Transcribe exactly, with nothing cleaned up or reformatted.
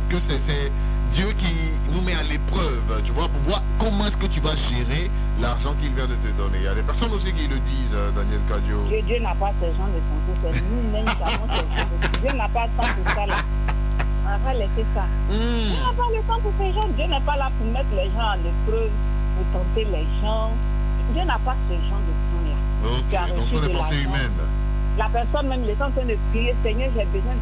que c'est Dieu qui nous met à l'épreuve, tu vois, pour voir comment est-ce que tu vas gérer l'argent qu'il vient de te donner. Il y a des personnes aussi qui le disent, euh, Daniel Cadio. Dieu, Dieu n'a pas ce genre de pensée, c'est nous-mêmes qui avons ce genre de... Dieu n'a pas le temps pour ça là. On va laisser ça. Mm. Dieu n'a pas le temps pour ces gens. Dieu n'est pas là pour mettre les gens à l'épreuve, pour tenter les gens. Dieu n'a pas ce genre de temps là. Ok, donc ce sont des pensées humaines. La personne même, les gens en train de prier, Seigneur, j'ai besoin